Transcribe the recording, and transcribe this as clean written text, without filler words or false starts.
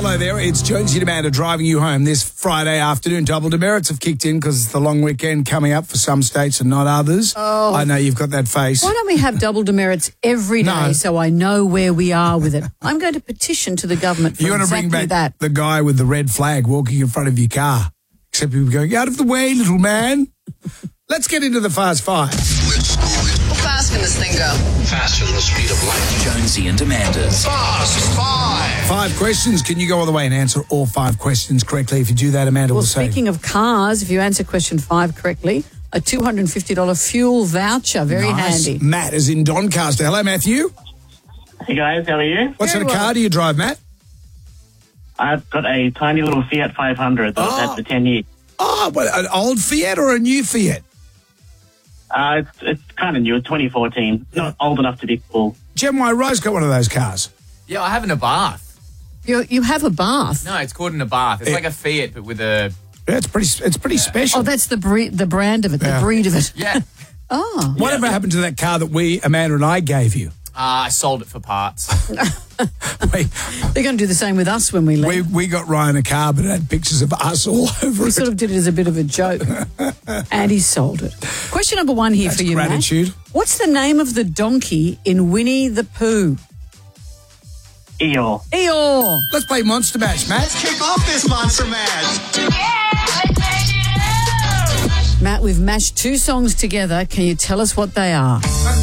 Hello there, it's Jonesy and Amanda driving you home this Friday afternoon. Double demerits have kicked in because it's the long weekend coming up for some states and not others. Oh. I know you've got that face. Why don't we have double demerits every day No. so I know where we are with it? I'm going to petition to the government for You want to exactly bring back that. the guy with the red flag walking in front of your car. Except people going, out of the way, little man. Let's get into the Fast Five. How fast can this thing go? Faster than the speed of light. Jonesy and Amanda's Fast Five. 5 questions. Can you go all the way and answer all 5 questions correctly? If you do that, Amanda Well, will say. speaking of cars, if you answer question 5 correctly, a $250 fuel voucher. Very Nice. handy. Matt is in Doncaster. Hello, Matthew. Hey guys, how are you? What sort of car do you drive, Matt? I've got a tiny little Fiat 500 that I've had for 10 years. Oh, what, an old Fiat or a new Fiat? It's kind of new, it's 2014. Not old enough to be cool. Jem Y. Rose got one of those cars. Yeah, I have an Abarth. You have a bath. No, it's called an Abarth. It's like a Fiat, but with a... Yeah, it's pretty special. Oh, that's the brand of it, the breed of it. Yeah. Oh. Whatever happened to that car that Amanda and I gave you? I sold it for parts. we, They're going to do the same with us when we leave. we got Ryan a car, but it had pictures of us all over We it. sort of did it as a bit of a joke. And he sold it. Question number 1 here That's for you, gratitude. Matt. What's the name of the donkey in Winnie the Pooh? Eeyore. Eeyore. Let's play Monster Mash, Matt. Kick off this Monster Mash. Matt, we've mashed 2 songs together. Can you tell us what they are?